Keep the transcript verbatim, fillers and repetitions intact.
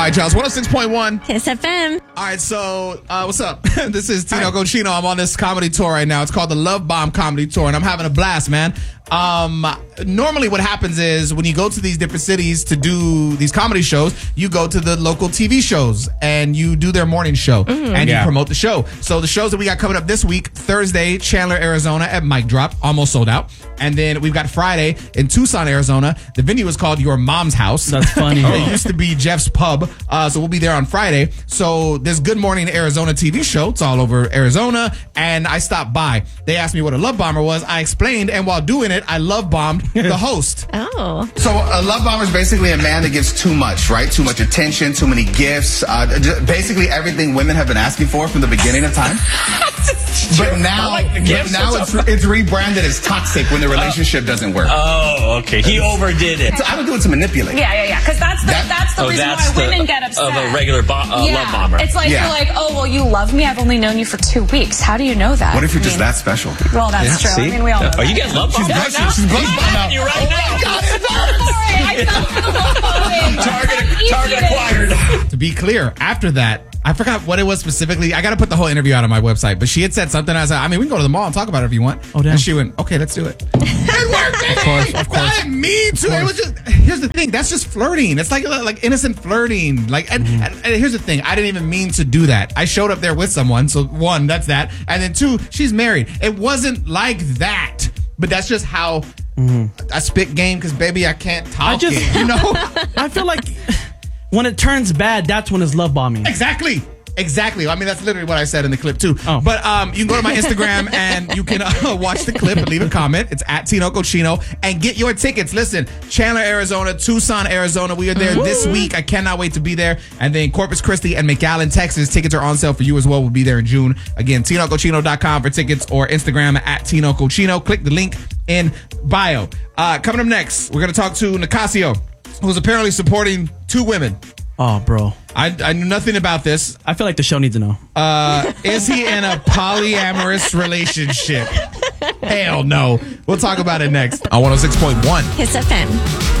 right, Charles. one oh six point one. Kiss F M. All right, so uh, what's up? This is Tino Cochino. I'm on this comedy tour right now. It's called the Love Bomb Comedy Tour, and I'm having a blast, man. Um, normally what happens is when you go to these different cities to do these comedy shows, you go to the local T V shows and you do their morning show mm-hmm. and yeah. you promote the show. So the shows that we got coming up this week, Thursday, Chandler, Arizona at Mic Drop, almost sold out. And then we've got Friday in Tucson, Arizona. The venue is called Your Mom's House. That's funny. It used to be Jeff's Pub. Uh, so we'll be there on Friday. So this Good Morning Arizona T V show. It's all over Arizona. And I stopped by. They asked me what a love bomber was. I explained. And while doing it, I love bombed the host. Oh. So a love bomber is basically a man that gives too much, right? Too much attention, too many gifts. Uh, basically everything women have been asking for from the beginning of time. But now, like but now it's, it's rebranded as toxic when the relationship uh, doesn't work. Oh, okay. He overdid it. I would do it to manipulate. Yeah, yeah, yeah. Because that's the that, that's the oh, reason that's why the, women get upset. Of a regular bo- uh, yeah. love bomber. It's like yeah. you're like, oh, well, you love me. I've only known you for two weeks. How do you know that? What if you're I just mean, that special? Well, that's yeah, true. See? I mean, we all know. Oh, that. you get love bombed right now? She's blushing right now. You right now. Oh, God, sorry. I felt the love bombing. Target, target acquired. To be clear, after that, I forgot what it was specifically. I got to put the whole interview out on my website, but she had said something. I was like, I mean, we can go to the mall and talk about it if you want. Oh, damn. And she went, okay, let's do it. It worked. Of course, of course. I didn't mean to. It was just, here's the thing. That's just flirting. It's like like innocent flirting. Like, and, Mm-hmm. and, and here's the thing. I didn't even mean to do that. I showed up there with someone. So one, that's that. And then two, she's married. It wasn't like that. But that's just how mm-hmm. I spit game because, baby, I can't talk I just, it, you know? I feel like when it turns bad, that's when it's love bombing. Exactly. Exactly. I mean, that's literally what I said in the clip, too. Oh. But um, you can go to my Instagram and you can uh, watch the clip and leave a comment. It's at Tino Cochino. And get your tickets. Listen, Chandler, Arizona, Tucson, Arizona. We are there Woo. this week. I cannot wait to be there. And then Corpus Christi and McAllen, Texas. Tickets are on sale for you as well. We'll be there in June. Again, Tino Cochino dot com for tickets or Instagram at Tino Cochino. Click the link in bio. Uh, coming up next, we're going to talk to Nicasio, who's apparently supporting two women. Oh, bro. I, I knew nothing about this. I feel like the show needs to know. Uh, is he in a polyamorous relationship? Hell no. We'll talk about it next on one oh six point one. Kiss F M.